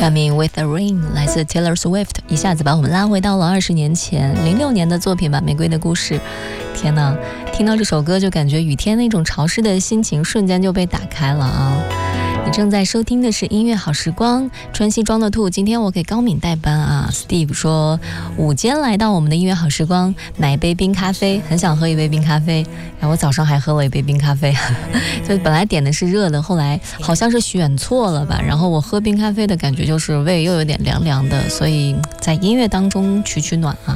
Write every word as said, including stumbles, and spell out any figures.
Coming with the Rain 来自 Taylor Swift， 一下子把我们拉回到了二十年前，零六年的作品吧，《玫瑰的故事》。天哪，听到这首歌就感觉雨天那种潮湿的心情瞬间就被打开了啊！你正在收听的是音乐好时光，穿西装的兔，今天我给高敏代班啊。Steve 说午间来到我们的音乐好时光，买一杯冰咖啡，很想喝一杯冰咖啡。然后我早上还喝了一杯冰咖啡，就本来点的是热的，后来好像是选错了吧。然后我喝冰咖啡的感觉就是胃又有点凉凉的，所以在音乐当中取取暖啊。